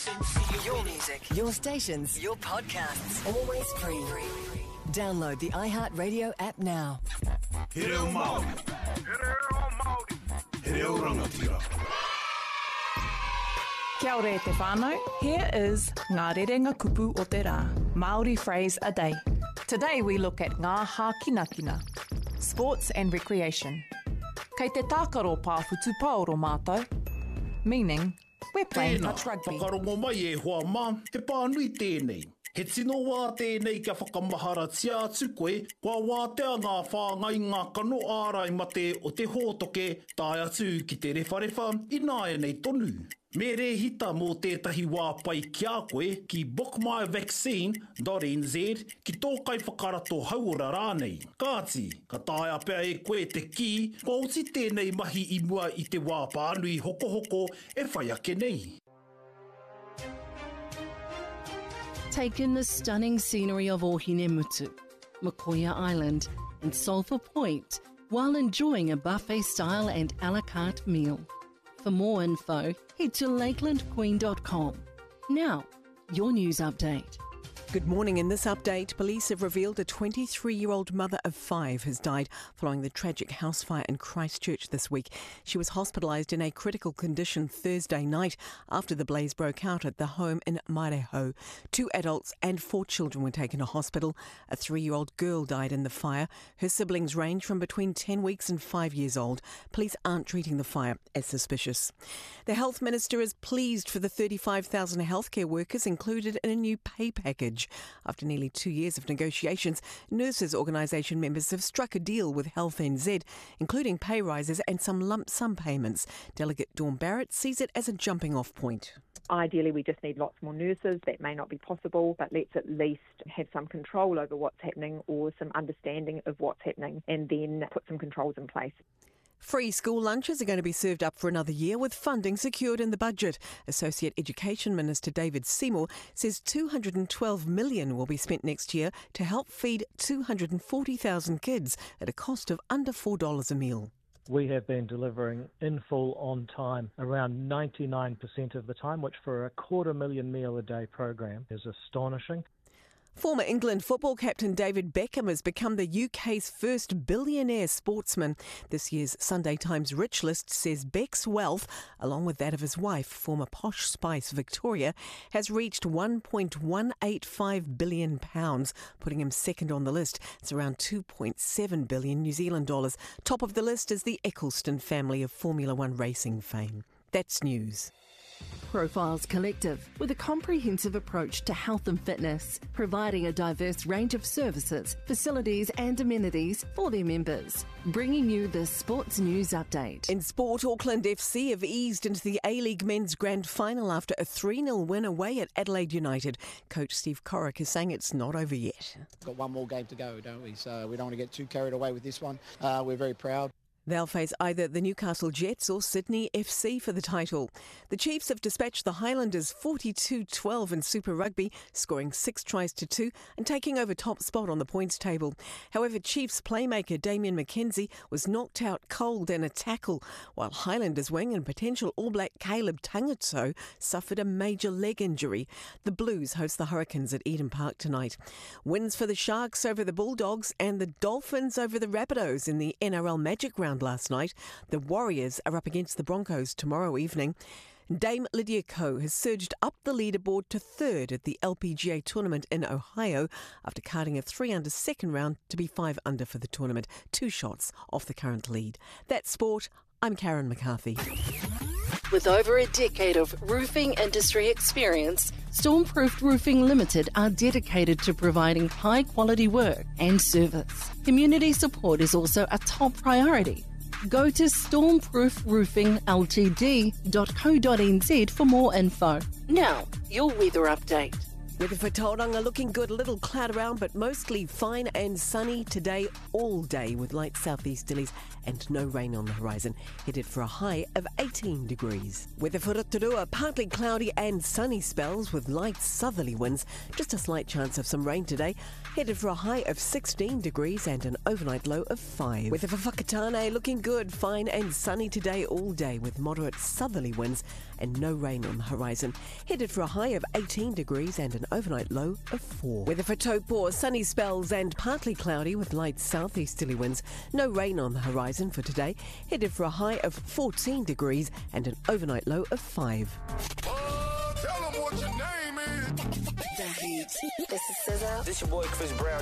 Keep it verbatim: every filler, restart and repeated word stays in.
Your music, your stations, your podcasts, always free. Download the iHeartRadio app now. He reo Māori. He reo Māori. He reo rangatira. Kia ora te whānau. Here is Ngā Rerenga Kupu o te Rā, Māori phrase a day. Today we look at Ngā Hākinakina, sports and recreation. Kei te tākaro pāwhutu paoro mātou, meaning we're playing touch rugby. Whakarongo mai e hoa mā, he pānui tēnei. He tino wā tēnei kia whakamahara tia atu koe, kua wātea ngā whāngai ngā kano ārai mate o te hōtoke, tai atu ki te rewharewa, ināia nei tonu. Me re hita mō tētahi wā pai kia koe ki book my vaccine dot n z ki tōkai whakarato hauora rānei. Kāti, ka tāia pēr e koe te ki, kua uti tēnei mahi i mua i te wā pānui hoko hoko e whai ake nei. Take in the stunning scenery of Ohinemutu, Mokoia Island and Sulphur Point while enjoying a buffet-style and a la carte meal. For more info, head to lakeland queen dot com. Now, your news update. Good morning. In this update, police have revealed a twenty-three-year-old mother of five has died following the tragic house fire in Christchurch this week. She was hospitalised in a critical condition Thursday night after the blaze broke out at the home in Maireho. Two adults and four children were taken to hospital. A three-year-old girl died in the fire. Her siblings range from between ten weeks and five years old. Police aren't treating the fire as suspicious. The Health Minister is pleased for the thirty-five thousand healthcare workers included in a new pay package. After nearly two years of negotiations, nurses' organisation members have struck a deal with Health N Z, including pay rises and some lump sum payments. Delegate Dawn Barrett sees it as a jumping-off point. Ideally, we just need lots more nurses. That may not be possible, but let's at least have some control over what's happening or some understanding of what's happening and then put some controls in place. Free school lunches are going to be served up for another year with funding secured in the budget. Associate Education Minister David Seymour says two hundred twelve million dollars will be spent next year to help feed two hundred forty thousand kids at a cost of under four dollars a meal. We have been delivering in full on time around ninety-nine percent of the time, which for a quarter million meal a day program is astonishing. Former England football captain David Beckham has become the U K's first billionaire sportsman. This year's Sunday Times Rich List says Beck's wealth, along with that of his wife, former Posh Spice Victoria, has reached one point one eight five billion pounds, putting him second on the list. It's around two point seven billion New Zealand dollars. Top of the list is the Eccleston family of Formula One racing fame. That's news. Profiles Collective, with a comprehensive approach to health and fitness, providing a diverse range of services, facilities and amenities for their members. Bringing you the Sports News Update. In sport, Auckland F C have eased into the A-League Men's Grand Final after a three nil win away at Adelaide United. Coach Steve Coric is saying it's not over yet. Got one more game to go, don't we? So we don't want to get too carried away with this one. Uh, we're very proud. They'll face either the Newcastle Jets or Sydney F C for the title. The Chiefs have dispatched the Highlanders forty-two twelve in Super Rugby, scoring six tries to two and taking over top spot on the points table. However, Chiefs playmaker Damien McKenzie was knocked out cold in a tackle, while Highlanders wing and potential All Black Caleb Tangutso suffered a major leg injury. The Blues host the Hurricanes at Eden Park tonight. Wins for the Sharks over the Bulldogs and the Dolphins over the Rabbitohs in the N R L Magic Round last night. The Warriors are up against the Broncos tomorrow evening. Dame Lydia Ko has surged up the leaderboard to third at the L P G A tournament in Ohio after carding a three under second round to be five under for the tournament, two shots off the current lead. That's sport. I'm Karen McCarthy. With over a decade of roofing industry experience, Stormproof Roofing Limited are dedicated to providing high-quality work and service. Community support is also a top priority. Go to stormproof roofing l t d dot co dot n z for more info. Now, your weather update. Weather for Tauranga looking good, a little cloud around, but mostly fine and sunny today all day with light southeasterlies and no rain on the horizon, headed for a high of eighteen degrees. Weather for Rotorua, partly cloudy and sunny spells with light southerly winds, just a slight chance of some rain today, headed for a high of sixteen degrees and an overnight low of five. Weather for Whakatane looking good, fine and sunny today all day with moderate southerly winds and no rain on the horizon, headed for a high of eighteen degrees and an overnight low of four. Weather for Taupo, sunny spells and partly cloudy with light southeasterly winds, no rain on the horizon for today, headed for a high of fourteen degrees and an overnight low of five. Oh, tell them what your name is. The Heat. This is S Z A. This your boy Chris Brown.